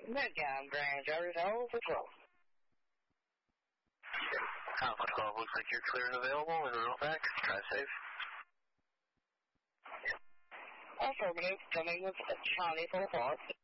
Midtown Grand Driver's Alpha 12. Alpha 12, looks like you're clear and available in roll back. Drive safe. Affirmative, coming with Charlie 44.